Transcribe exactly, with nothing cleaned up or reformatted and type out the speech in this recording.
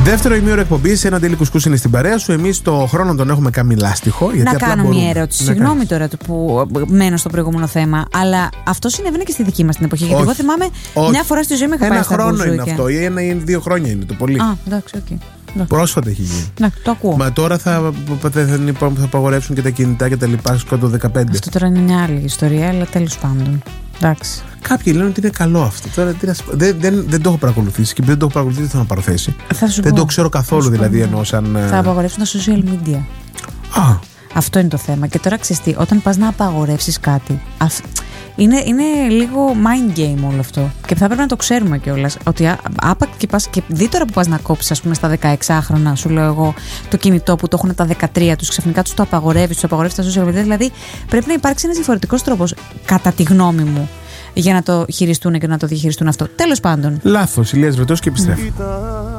Δεύτερο ημίωρο εκπομπή, ένα Ντέλη Κουσκούς είναι στην παρέα σου. Εμείς το χρόνο τον έχουμε κάνει λάστιχο. Να κάνω μπορούμε. μια ερώτηση. Να Συγγνώμη κάνεις. τώρα που μένω στο προηγούμενο θέμα, αλλά αυτό συνέβαινε και στη δική μας την εποχή. Όχι. Γιατί εγώ θυμάμαι Όχι. μια φορά στη ζωή μου είχα πάει στα μπουζούκια. Ένα χρόνο είναι αυτό, ή ένα ή δύο χρόνια είναι το πολύ. Α, εντάξει, οκ. Okay. Πρόσφατα έχει γίνει. Ναι, το ακούω. Μα τώρα θα, θα, θα απαγορεύσουν και τα κινητά και τα λοιπά στο το δεκαπέντε. Αυτό τώρα είναι μια άλλη ιστορία, αλλά τέλος πάντων. Εντάξει. Κάποιοι λένε ότι είναι καλό αυτό. Τώρα, τι να, δεν, δεν, δεν το έχω παρακολουθήσει και επειδή δεν το έχω παρακολουθήσει δεν θα με πάρω θέση. Δεν πω. το ξέρω καθόλου δηλαδή εννοώ σαν. Θα απαγορεύσουν τα social media. Α. Αυτό είναι το θέμα. Και τώρα ξέρεις τι, όταν πας να απαγορεύσεις κάτι, αυ... είναι, είναι λίγο mind game όλο αυτό. Και θα πρέπει να το ξέρουμε κιόλας. Ότι άπαξ και πας και δει τώρα που πας να κόψεις, ας πούμε, στα δεκαεξάχρονα, σου λέω εγώ, το κινητό που το έχουν τα δεκατρία τους, ξαφνικά τους το απαγορεύεις, τους απαγορεύεις τα social media. Δηλαδή πρέπει να υπάρξει ένας διαφορετικός τρόπος, κατά τη γνώμη μου, για να το χειριστούν και να το διαχειριστούν αυτό. Τέλος πάντων. Λάθος. Ηλίας Βρετός και επιστρέφει.